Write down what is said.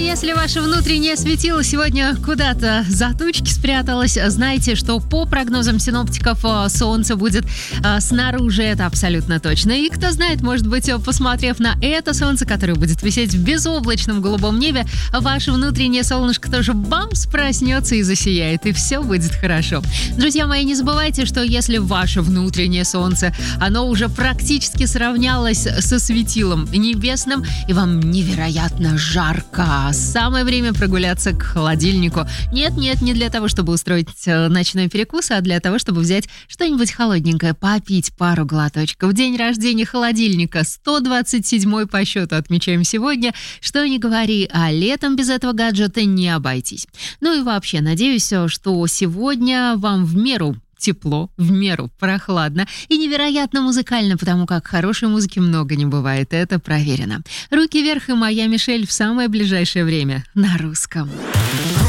если ваше внутреннее светило сегодня куда-то за тучки спряталось, знайте, что по прогнозам синоптиков солнце будет снаружи, это абсолютно точно. И кто знает, может быть, посмотрев на это солнце, которое будет висеть в безоблачном голубом небе, ваше внутреннее солнышко тоже бамс проснется и засияет, и все будет хорошо. Друзья мои, не забывайте, что если ваше внутреннее солнце, оно уже практически сравнялось со светилом небесным, и вам невероятно жарко, самое время прогуляться к холодильнику. Нет, не для того, чтобы устроить ночной перекус, а для того, чтобы взять что-нибудь холодненькое, попить пару глоточков. День рождения холодильника, 127-й по счету отмечаем сегодня. Что ни говори, а летом без этого гаджета не обойтись. Ну и вообще, надеюсь, что сегодня вам в меру тепло, в меру прохладно и невероятно музыкально, потому как хорошей музыки много не бывает, это проверено. Руки вверх и моя Мишель в самое ближайшее время на русском.